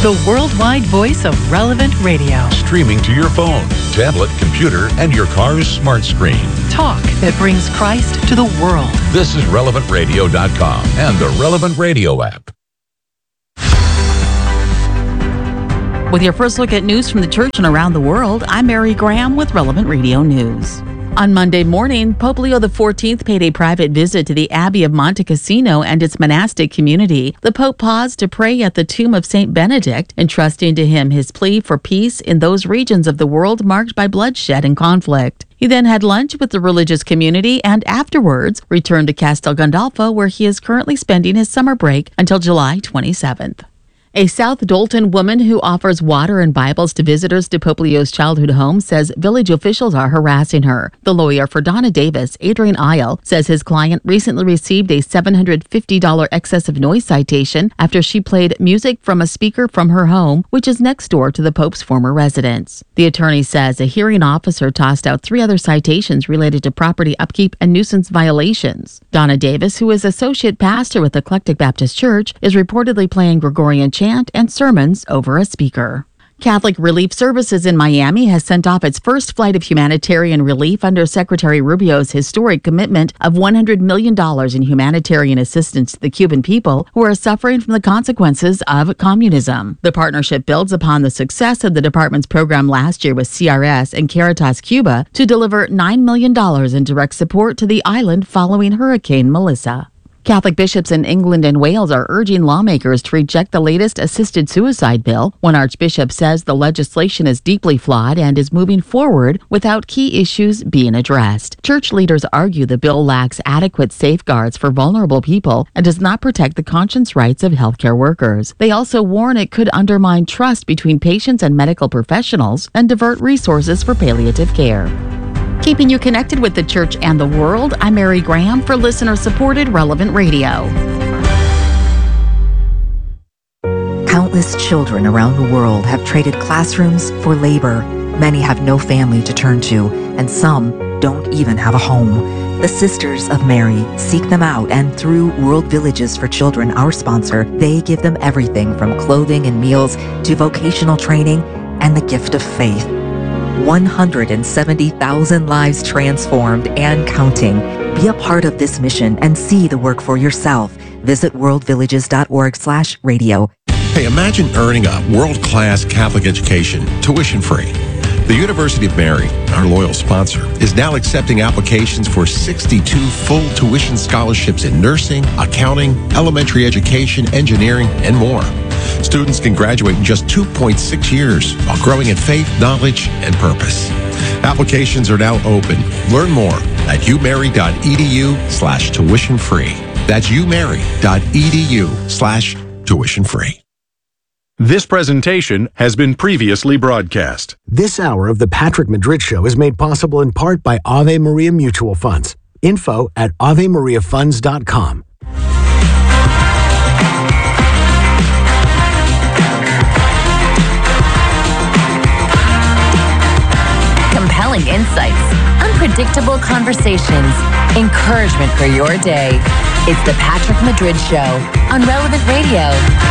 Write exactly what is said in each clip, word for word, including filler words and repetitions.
the worldwide voice of Relevant Radio. Streaming to your phone, tablet, computer, and your car's smart screen. Talk that brings Christ to the world. This is relevant radio dot com and the Relevant Radio app. With your first look at news from the church and around the world, I'm Mary Graham with Relevant Radio News. On Monday morning, Pope Leo the fourteenth paid a private visit to the Abbey of Monte Cassino and its monastic community. The Pope paused to pray at the tomb of Saint Benedict, entrusting to him his plea for peace in those regions of the world marked by bloodshed and conflict. He then had lunch with the religious community and afterwards returned to Castel Gandolfo, where he is currently spending his summer break until July twenty-seventh. A South Dolton woman who offers water and Bibles to visitors to Pope Leo's childhood home says village officials are harassing her. The lawyer for Donna Davis, Adrian Isle, says his client recently received a seven hundred fifty dollars excessive noise citation after she played music from a speaker from her home, which is next door to the Pope's former residence. The attorney says a hearing officer tossed out three other citations related to property upkeep and nuisance violations. Donna Davis, who is associate pastor with Eclectic Baptist Church, is reportedly playing Gregorian chant and sermons over a speaker. Catholic Relief Services in Miami has sent off its first flight of humanitarian relief under Secretary Rubio's historic commitment of one hundred million dollars in humanitarian assistance to the Cuban people who are suffering from the consequences of communism. The partnership builds upon the success of the department's program last year with C R S and Caritas Cuba to deliver nine million dollars in direct support to the island following Hurricane Melissa. Catholic bishops in England and Wales are urging lawmakers to reject the latest assisted suicide bill. One archbishop says the legislation is deeply flawed and is moving forward without key issues being addressed. Church leaders argue the bill lacks adequate safeguards for vulnerable people and does not protect the conscience rights of healthcare workers. They also warn it could undermine trust between patients and medical professionals and divert resources for palliative care. Keeping you connected with the church and the world, I'm Mary Graham for listener-supported Relevant Radio. Countless children around the world have traded classrooms for labor. Many have no family to turn to, and some don't even have a home. The Sisters of Mary seek them out, and through World Villages for Children, our sponsor, they give them everything from clothing and meals to vocational training and the gift of faith. one hundred seventy thousand lives transformed and counting. Be a part of this mission and see the work for yourself. Visit worldvillages.org slash radio. Hey, imagine earning a world-class Catholic education, tuition-free. The University of Mary, our loyal sponsor, is now accepting applications for sixty-two full tuition scholarships in nursing, accounting, elementary education, engineering, and more. Students can graduate in just two point six years while growing in faith, knowledge, and purpose. Applications are now open. Learn more at umary.edu slash tuition free. That's umary.edu slash tuition free. This presentation has been previously broadcast. This hour of the Patrick Madrid Show is made possible in part by Ave Maria Mutual Funds. Info at ave maria funds dot com. Compelling insights, unpredictable conversations, encouragement for your day. It's the Patrick Madrid Show on Relevant Radio.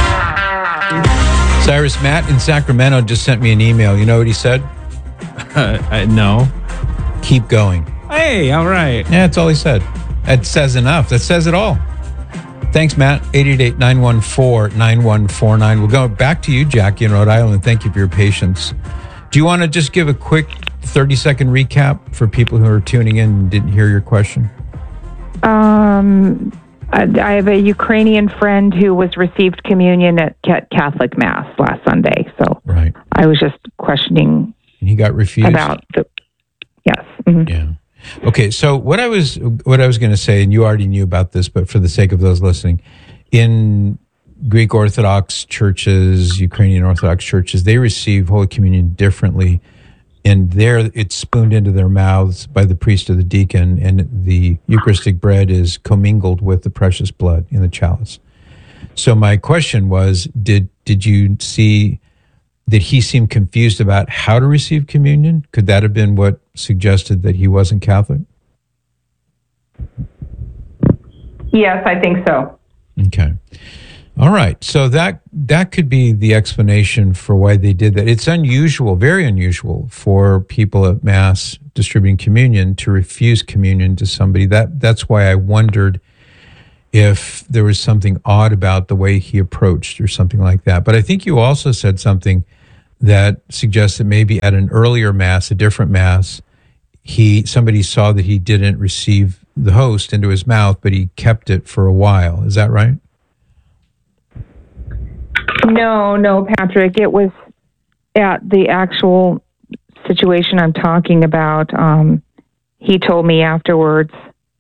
Cyrus Matt in Sacramento just sent me an email. You know what he said? Uh, uh, no. Keep going. Hey, all right. Yeah, that's all he said. That says enough. That says it all. Thanks, Matt. eight eight eight, nine one four, nine one four nine. We'll go back to you, Jackie, in Rhode Island. Thank you for your patience. Do you want to just give a quick thirty-second recap for people who are tuning in and didn't hear your question? Um, I, I have a Ukrainian friend who was received communion at Catholic Mass last Sunday. So right. I was just questioning. And he got refused? About the, yes. Mm-hmm. Yeah. Okay, so what I was what I was going to say, and you already knew about this, but for the sake of those listening, in Greek Orthodox churches, Ukrainian Orthodox churches, they receive Holy Communion differently. And there it's spooned into their mouths by the priest or the deacon, and the Eucharistic bread is commingled with the precious blood in the chalice. So my question was, did did you see, did he seem confused about how to receive communion? Could that have been what suggested that he wasn't Catholic? Yes, I think so. Okay. All right. So that that could be the explanation for why they did that. It's unusual, very unusual for people at Mass distributing communion to refuse communion to somebody. That that's why I wondered if there was something odd about the way he approached or something like that. But I think you also said something that suggests that maybe at an earlier Mass, a different Mass, he somebody saw that he didn't receive the host into his mouth, but he kept it for a while. Is that right? No, no, Patrick. It was at the actual situation I'm talking about. Um, he told me afterwards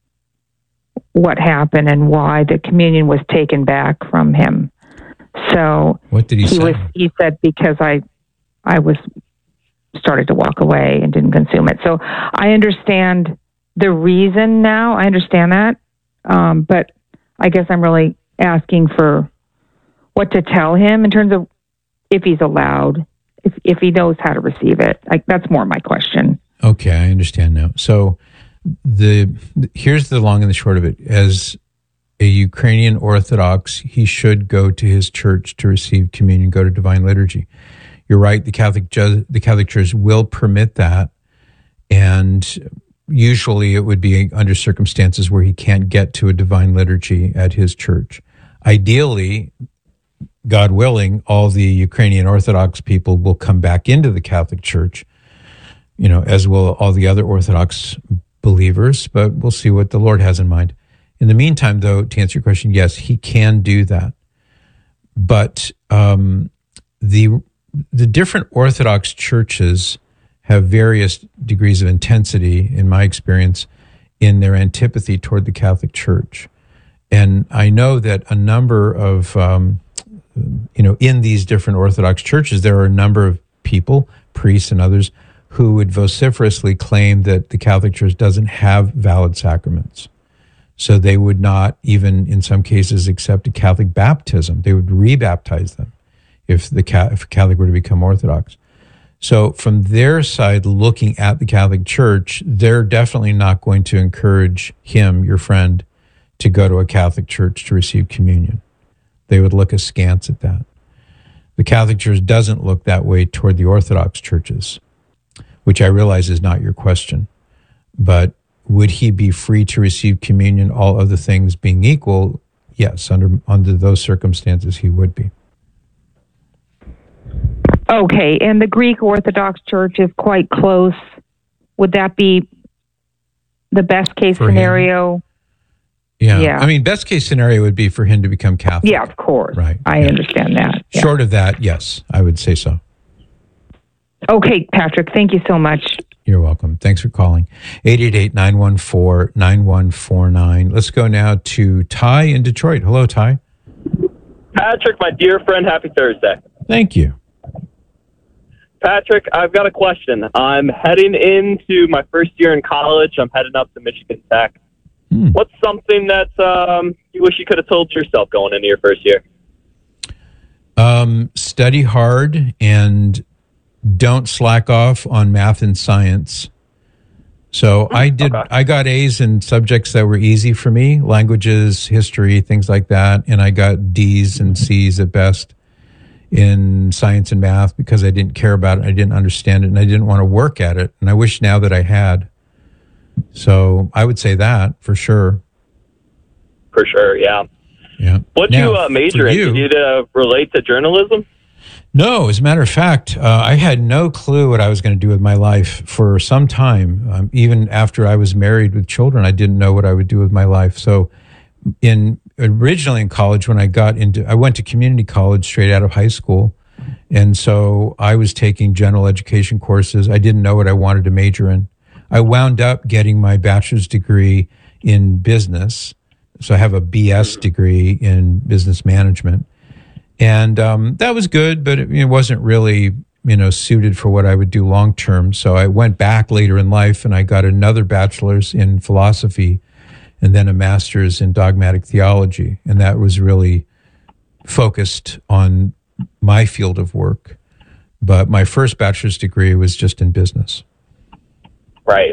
what happened and why the communion was taken back from him. So what did he, he say? Was, he said because I, I was started to walk away and didn't consume it. So I understand the reason now. I understand that, um, but I guess I'm really asking for what to tell him in terms of if he's allowed, if if he knows how to receive it. Like, that's more my question. Okay, I understand now. So the here's the long and the short of it. As a Ukrainian Orthodox, he should go to his church to receive communion, go to divine liturgy. You're right. The Catholic ju- the Catholic Church will permit that, and usually it would be under circumstances where he can't get to a divine liturgy at his church. Ideally, God willing, all the Ukrainian Orthodox people will come back into the Catholic Church, you know, as will all the other Orthodox believers, but we'll see what the Lord has in mind. In the meantime, though, to answer your question, yes, he can do that. But um, the the different Orthodox churches have various degrees of intensity, in my experience, in their antipathy toward the Catholic Church. And I know that a number of um, you know, in these different Orthodox churches, there are a number of people, priests and others, who would vociferously claim that the Catholic Church doesn't have valid sacraments. So they would not even, in some cases, accept a Catholic baptism. They would rebaptize them if the if a Catholic were to become Orthodox. So from their side, looking at the Catholic Church, they're definitely not going to encourage him, your friend, to go to a Catholic church to receive communion. They would look askance at that. The Catholic Church doesn't look that way toward the Orthodox churches, which I realize is not your question. But would he be free to receive communion, all other things being equal? Yes, under under those circumstances, he would be. Okay, and the Greek Orthodox Church is quite close. Would that be the best case For scenario? Him? Yeah. yeah. I mean, best case scenario would be for him to become Catholic. Yeah, of course. Right. I yeah. understand that. Yeah. Short of that, yes, I would say so. Okay, Patrick, thank you so much. You're welcome. Thanks for calling. eight eight eight, nine one four, nine one four nine. Let's go now to Ty in Detroit. Hello, Ty. Patrick, my dear friend, happy Thursday. Thank you. Patrick, I've got a question. I'm heading into my first year in college. I'm heading up to Michigan Tech. Hmm. What's something that um, you wish you could have told yourself going into your first year? Um, study hard and don't slack off on math and science. So I did. Okay. I got A's in subjects that were easy for me, languages, history, things like that, and I got D's and C's at best in science and math because I didn't care about it, I didn't understand it, and I didn't want to work at it. And I wish now that I had. So I would say that for sure. For sure, yeah. Yeah. What'd you uh, major in? Did you uh, relate to journalism? No, as a matter of fact, uh, I had no clue what I was going to do with my life for some time. Um, even after I was married with children, I didn't know what I would do with my life. So in originally in college, when I got into, I went to community college straight out of high school. And so I was taking general education courses. I didn't know what I wanted to major in. I wound up getting my bachelor's degree in business. So I have a B S degree in business management. And um, that was good, but it, it wasn't really, you know, suited for what I would do long term. So I went back later in life and I got another bachelor's in philosophy and then a master's in dogmatic theology. And that was really focused on my field of work. But my first bachelor's degree was just in business. Right.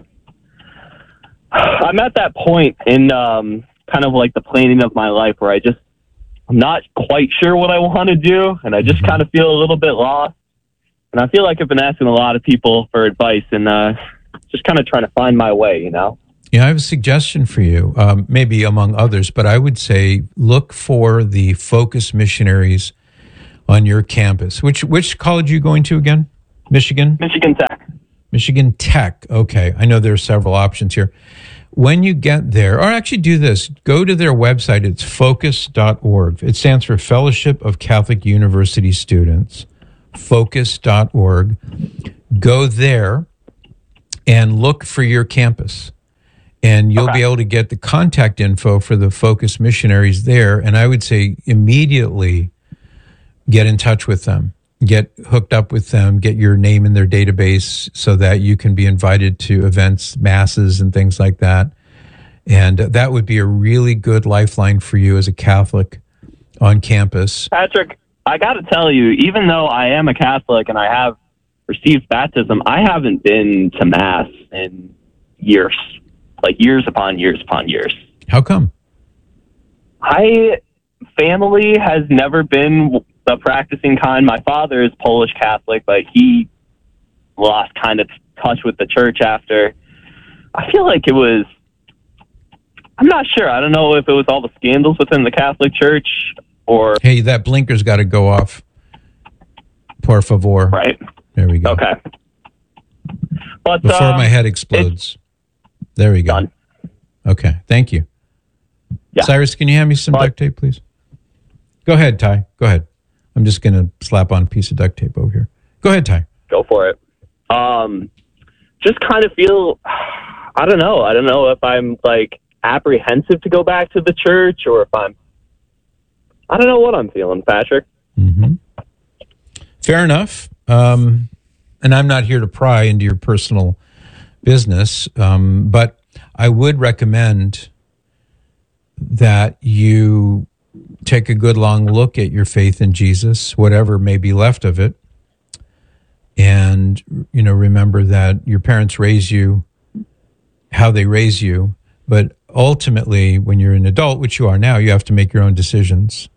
I'm at that point in um, kind of like the planning of my life where I just, I'm not quite sure what I want to do, and I just kind of feel a little bit lost. And I feel like I've been asking a lot of people for advice and uh, just kind of trying to find my way, you know? Yeah, I have a suggestion for you, um, maybe among others, but I would say look for the Focus missionaries on your campus. Which which college are you going to again? Michigan? Michigan Tech. Michigan Tech. Okay. I know there are several options here. When you get there, or actually do this, go to their website. It's focus dot org. It stands for Fellowship of Catholic University Students. focus dot org. Go there and look for your campus. And you'll okay. be able to get the contact info for the Focus missionaries there. And I would say immediately get in touch with them, get hooked up with them, get your name in their database so that you can be invited to events, masses, and things like that. And that would be a really good lifeline for you as a Catholic on campus. Patrick, I got to tell you, even though I am a Catholic and I have received baptism, I haven't been to Mass in years. Like years upon years upon years. How come? I family has never been the practicing kind. My father is Polish Catholic, but he lost kind of touch with the church after. I feel like it was, I'm not sure. I don't know if it was all the scandals within the Catholic Church or... Hey, that blinker's got to go off. Por favor. Right. There we go. Okay. But Before um, my head explodes. There we go. Done. Okay, thank you. Yeah. Cyrus, can you hand me some but, duct tape, please? Go ahead, Ty. Go ahead. I'm just going to slap on a piece of duct tape over here. Go ahead, Ty. Go for it. Um, just kind of feel, I don't know. I don't know if I'm like apprehensive to go back to the church or if I'm, I don't know what I'm feeling, Patrick. Mm-hmm. Fair enough. Um, and I'm not here to pry into your personal business, um, but I would recommend that you take a good long look at your faith in Jesus, whatever may be left of it, and you know, remember that your parents raise you how they raise you, but ultimately, when you're an adult, which you are now, you have to make your own decisions.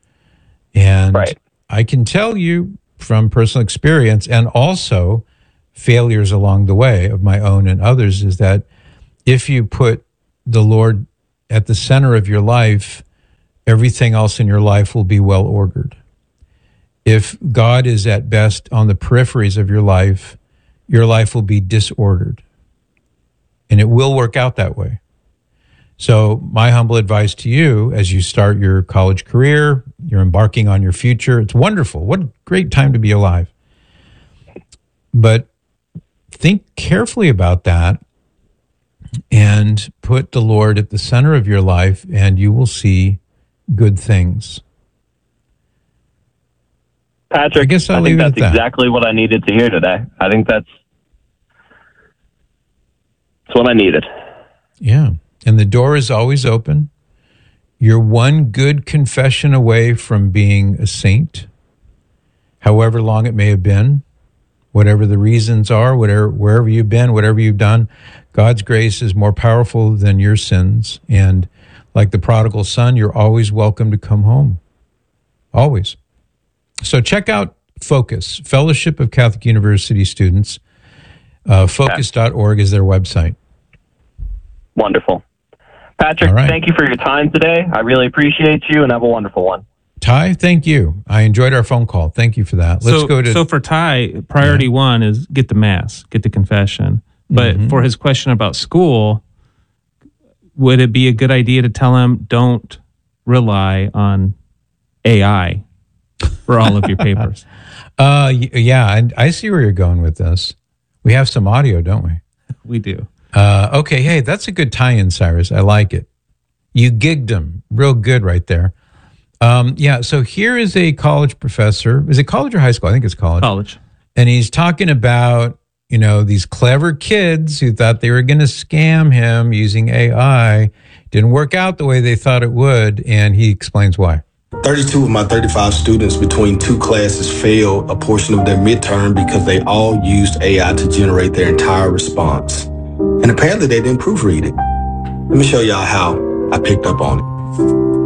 And right. I can tell you from personal experience, and also failures along the way of my own and others, is that if you put the Lord at the center of your life, everything else in your life will be well ordered. If God is at best on the peripheries of your life, your life will be disordered. And it will work out that way. So my humble advice to you as you start your college career, you're embarking on your future, it's wonderful. What a great time to be alive. But think carefully about that and put the Lord at the center of your life, and you will see good things. Patrick, I guess I'll I leave think it that's at that. exactly what I needed to hear today. I think that's, that's what I needed. Yeah. And the door is always open. You're one good confession away from being a saint, however long it may have been. Whatever the reasons are, whatever, wherever you've been, whatever you've done, God's grace is more powerful than your sins. And like the prodigal son, you're always welcome to come home. Always. So check out Focus, Fellowship of Catholic University Students. Uh, focus dot org is their website. Wonderful. Patrick, right. Thank you for your time today. I really appreciate you, and have a wonderful one. Ty, thank you. I enjoyed our phone call. Thank you for that. Let's so, go to... So for Ty, priority yeah. one is get the Mass, get the confession. But mm-hmm. for his question about school, would it be a good idea to tell him don't rely on A I for all of your papers? Uh, yeah, I, I see where you're going with this. We have some audio, don't we? We do. Uh, okay, hey, that's a good tie-in, Cyrus. I like it. You gigged him real good right there. Um, yeah, so here is a college professor. Is it college or high school? I think it's college. College. And he's talking about, you know, these clever kids who thought they were going to scam him using A I. Didn't work out the way they thought it would, and he explains why. thirty-two of my thirty-five students between two classes failed a portion of their midterm because they all used A I to generate their entire response. And apparently they didn't proofread it. Let me show y'all how I picked up on it.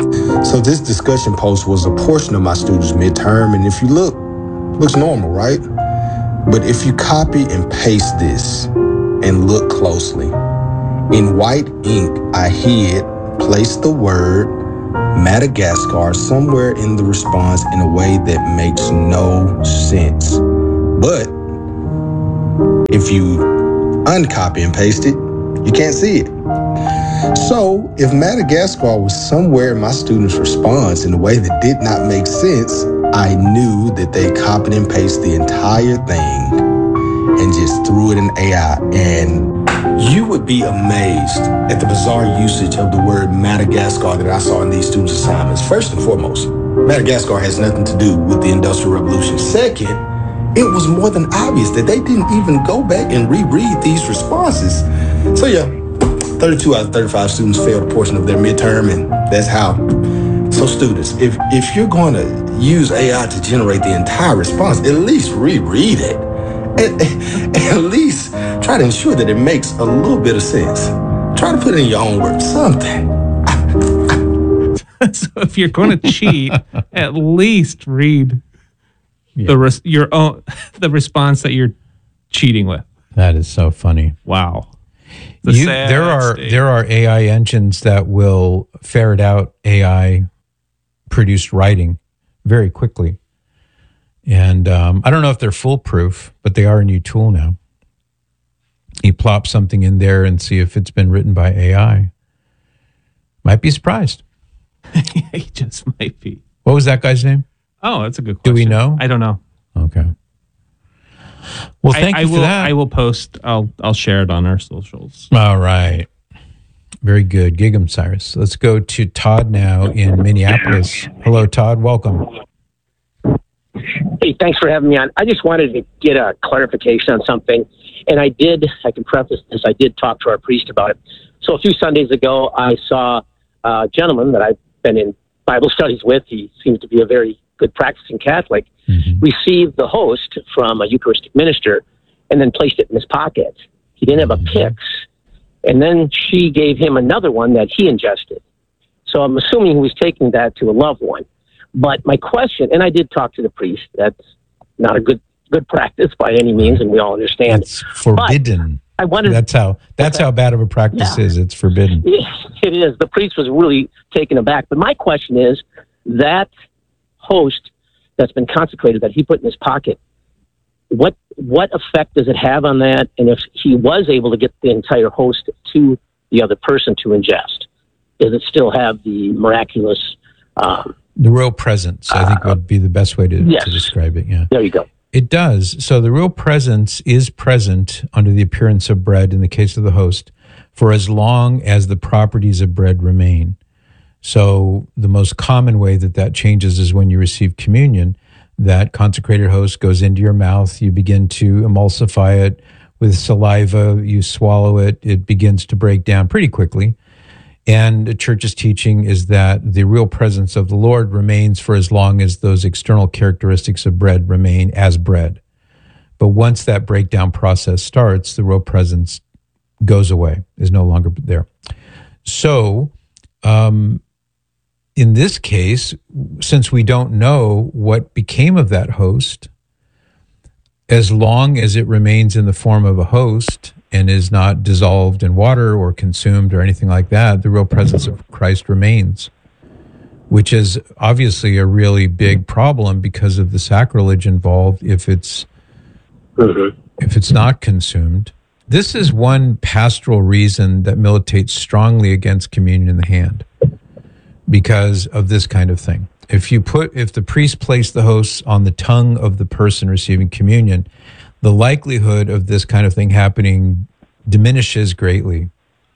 So this discussion post was a portion of my students' midterm, and if you look, looks normal, right? But if you copy and paste this and look closely, in white ink, I hid, placed the word Madagascar somewhere in the response in a way that makes no sense. But if you uncopy and paste it, you can't see it. So if Madagascar was somewhere in my students' response in a way that did not make sense, I knew that they copied and pasted the entire thing and just threw it in A I. And you would be amazed at the bizarre usage of the word Madagascar that I saw in these students' assignments. First and foremost, Madagascar has nothing to do with the Industrial Revolution. Second, it was more than obvious that they didn't even go back and reread these responses. So yeah, thirty-two out of thirty-five students failed a portion of their midterm, and that's how. So students, if, if you're going to use A I to generate the entire response, at least reread it. At, at least try to ensure that it makes a little bit of sense. Try to put it in your own words, something. So if you're going to cheat, at least read yeah. the res- your own the response that you're cheating with. That is so funny. Wow. You, there are state. there are A I engines that will ferret out A I produced writing very quickly. And um, I don't know if they're foolproof, but they are a new tool now. You plop something in there and see if it's been written by A I. Might be surprised. He just might be. What was that guy's name? Oh, that's a good question. Do we know? I don't know. Okay. Well, thank I, you I for will, that. I will post. I'll I'll share it on our socials. All right. Very good. Gig 'em, Cyrus. Let's go to Todd now in Minneapolis. Hello, Todd. Welcome. Hey, thanks for having me on. I just wanted to get a clarification on something. And I did, I can preface this, I did talk to our priest about it. So a few Sundays ago, I saw a gentleman that I've been in Bible studies with. He seems to be a very good practicing Catholic. Mm-hmm. Received the host from a Eucharistic minister and then placed it in his pocket. He didn't have a P I X. And then she gave him another one that he ingested. So I'm assuming he was taking that to a loved one. But my question, and I did talk to the priest, that's not a good good practice by any means, and we all understand. It's forbidden. But I wanted, that's how that's okay. how bad of a practice yeah. is. It's forbidden. Yes, it is. The priest was really taken aback. But my question is, that host that's been consecrated that he put in his pocket, what what effect does it have on that? And if he was able to get the entire host to the other person to ingest, does it still have the miraculous... Um, the real presence, I think, uh, would be the best way to, yes. to describe it. Yeah, there you go. It does. So the real presence is present under the appearance of bread in the case of the host for as long as the properties of bread remain. So the most common way that that changes is when you receive communion. That consecrated host goes into your mouth. You begin to emulsify it with saliva. You swallow it. It begins to break down pretty quickly. And the church's teaching is that the real presence of the Lord remains for as long as those external characteristics of bread remain as bread. But once that breakdown process starts, the real presence goes away, is no longer there. So, um, in this case, since we don't know what became of that host, as long as it remains in the form of a host and is not dissolved in water or consumed or anything like that, the real presence of Christ remains, which is obviously a really big problem because of the sacrilege involved if it's mm-hmm. if it's not consumed. This is one pastoral reason that militates strongly against communion in the hand, because of this kind of thing. If you put, if the priest placed the hosts on the tongue of the person receiving communion, the likelihood of this kind of thing happening diminishes greatly.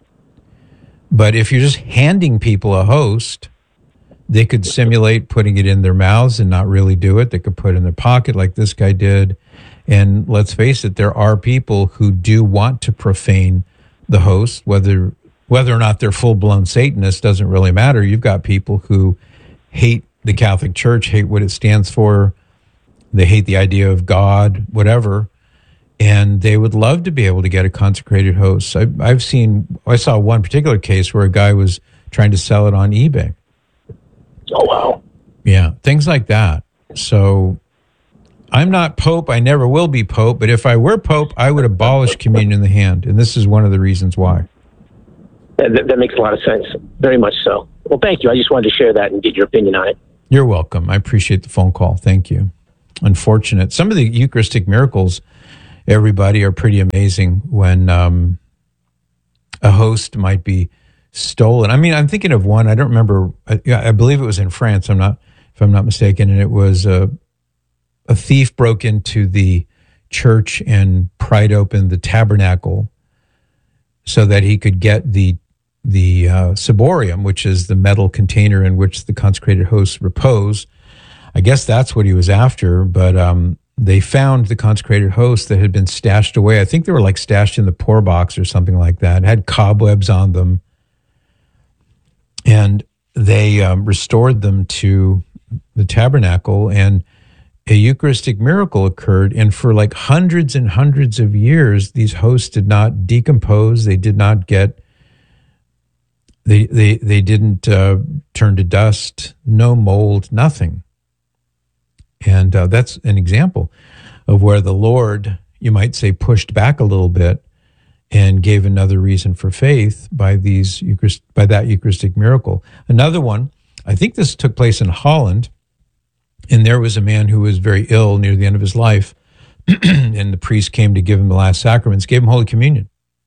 But if you're just handing people a host, they could simulate putting it in their mouths and not really do it. They could put it in their pocket like this guy did. And let's face it, there are people who do want to profane the host, whether whether or not they're full-blown Satanists doesn't really matter. You've got people who hate the Catholic Church, hate what it stands for. They hate the idea of God, whatever. And they would love to be able to get a consecrated host. I, I've seen, I saw one particular case where a guy was trying to sell it on eBay. Oh, wow. Yeah, things like that. So I'm not Pope. I never will be Pope. But if I were Pope, I would abolish communion in the hand. And this is one of the reasons why. That, that makes a lot of sense. Very much so. Well, thank you. I just wanted to share that and get your opinion on it. You're welcome. I appreciate the phone call. Thank you. Unfortunate. Some of the Eucharistic miracles, everybody, are pretty amazing when um, a host might be stolen. I mean, I'm thinking of one. I don't remember. I, I believe it was in France. I'm not, if I'm not mistaken. And it was a, a thief broke into the church and pried open the tabernacle so that he could get the the uh, ciborium, which is the metal container in which the consecrated hosts repose. I guess that's what he was after, but um, they found the consecrated hosts that had been stashed away. I think they were like stashed in the poor box or something like that. It had cobwebs on them. And they um, restored them to the tabernacle, and a Eucharistic miracle occurred. And for like hundreds and hundreds of years, these hosts did not decompose. They did not get They they they didn't uh, turn to dust, no mold, nothing. And uh, that's an example of where the Lord, you might say, pushed back a little bit and gave another reason for faith by these Eucharist, by that Eucharistic miracle. Another one, I think this took place in Holland, and there was a man who was very ill near the end of his life, and the priest came to give him the last sacraments, gave him Holy Communion.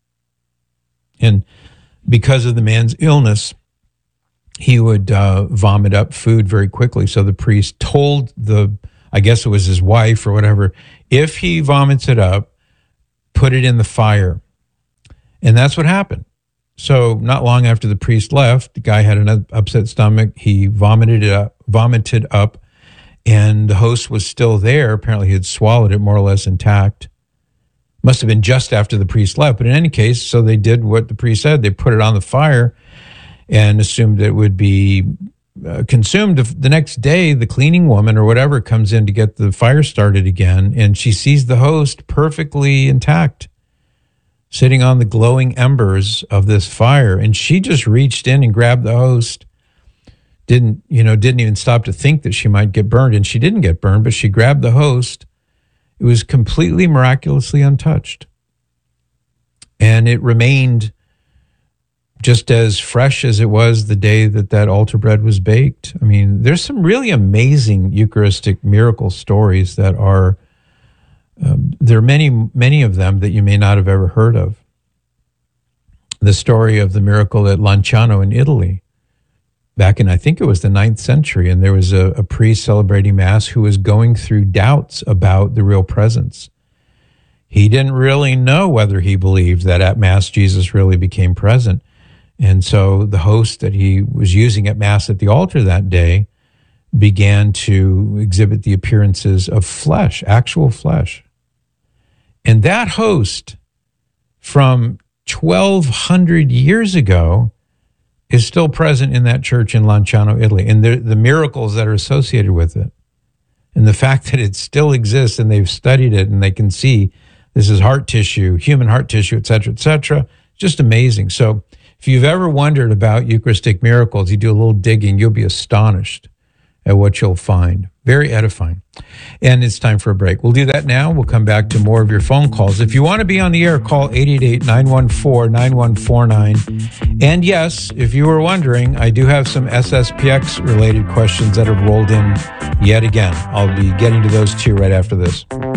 And because of the man's illness, he would uh, vomit up food very quickly. So the priest told the, I guess it was his wife or whatever, if he vomits it up, put it in the fire. And that's what happened. So not long after the priest left, the guy had an upset stomach. He vomited it up, vomited up, and the host was still there. Apparently he had swallowed it more or less intact. Must have been just after the priest left. But in any case, so they did what the priest said. They put it on the fire and assumed it would be uh, consumed. The next day, the cleaning woman or whatever comes in to get the fire started again, and she sees the host perfectly intact, sitting on the glowing embers of this fire. And she just reached in and grabbed the host. Didn't, you know, didn't even stop to think that she might get burned. And she didn't get burned, but she grabbed the host. It was completely miraculously untouched. And it remained just as fresh as it was the day that that altar bread was baked. I mean, there's some really amazing Eucharistic miracle stories that are, um, there are many, many of them that you may not have ever heard of. The story of the miracle at Lanciano in Italy, back in, I think it was the ninth century, and there was a, a priest celebrating Mass who was going through doubts about the real presence. He didn't really know whether he believed that at Mass Jesus really became present. And so the host that he was using at Mass at the altar that day began to exhibit the appearances of flesh, actual flesh. And that host from twelve hundred years ago is still present in that church in Lanciano, Italy, and the, the miracles that are associated with it. And the fact that it still exists and they've studied it and they can see this is heart tissue, human heart tissue, et cetera, et cetera, just amazing. So if you've ever wondered about Eucharistic miracles, you do a little digging, you'll be astonished at what you'll find. Very edifying. And it's time for a break. We'll do that now. We'll come back to more of your phone calls. If you want to be on the air, call eight eight eight, nine one four, nine one four nine. And yes, if you were wondering, I do have some S S P X-related questions that have rolled in yet again. I'll be getting to those too right after this.